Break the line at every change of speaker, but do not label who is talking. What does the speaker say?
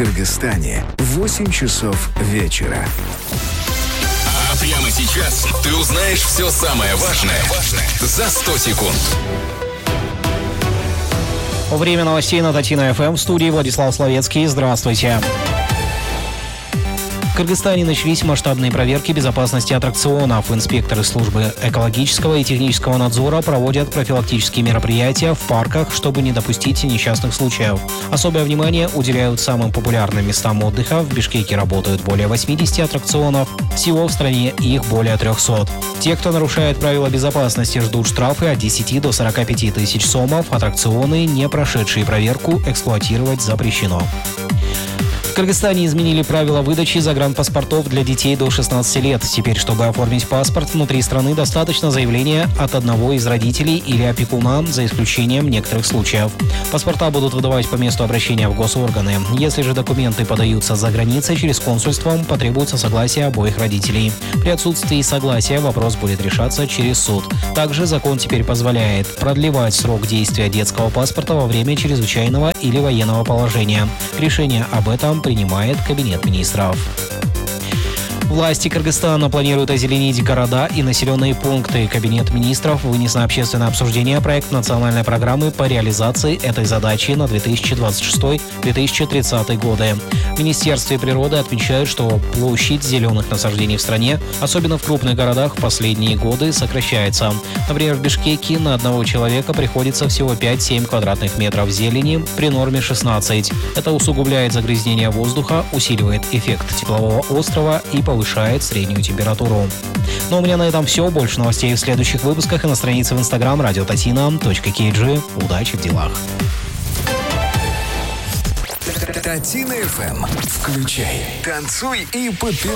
Кыргызстане 8 часов вечера.
А прямо сейчас ты узнаешь все самое важное за 100 секунд.
Время новостей на Татино ФМ. В студии Владислав Словецкий. Здравствуйте. В Кыргызстане начались масштабные проверки безопасности аттракционов. Инспекторы службы экологического и технического надзора проводят профилактические мероприятия в парках, чтобы не допустить несчастных случаев. Особое внимание уделяют самым популярным местам отдыха. В Бишкеке работают более 80 аттракционов. Всего в стране их более 300. Те, кто нарушает правила безопасности, ждут штрафы от 10 до 45 тысяч сомов. Аттракционы, не прошедшие проверку, эксплуатировать запрещено. В Кыргызстане изменили правила выдачи загранпаспортов для детей до 16 лет. Теперь, чтобы оформить паспорт внутри страны, достаточно заявления от одного из родителей или опекуна, за исключением некоторых случаев. Паспорта будут выдавать по месту обращения в госорганы. Если же документы подаются за границей через консульство, потребуется согласие обоих родителей. При отсутствии согласия вопрос будет решаться через суд. Также закон теперь позволяет продлевать срок действия детского паспорта во время чрезвычайного или военного положения. Решение об этом принимает Кабинет министров. Власти Кыргызстана планируют озеленить города и населенные пункты. Кабинет министров вынес на общественное обсуждение проект национальной программы по реализации этой задачи на 2026-2030 годы. В Министерстве природы отмечают, что площадь зеленых насаждений в стране, особенно в крупных городах, в последние годы сокращается. Например, в Бишкеке на одного человека приходится всего 5-7 квадратных метров зелени при норме 16. Это усугубляет загрязнение воздуха, усиливает эффект теплового острова и повышает среднюю температуру. Ну, у меня на этом все. Больше новостей в следующих выпусках и на странице в Instagram radiotatina.kg. Удачи в делах.
Татино ФМ. Включай, танцуй и подпевай.